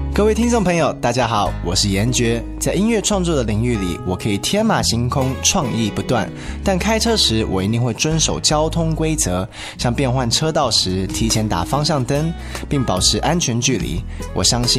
各位听众朋友大家好，我是严爵。在音乐创作的领域里，我可以天马行空，创意不断，但开车时我一定会遵守交通规则，像变换车道时提前打方向灯，并保持安全距离。我相信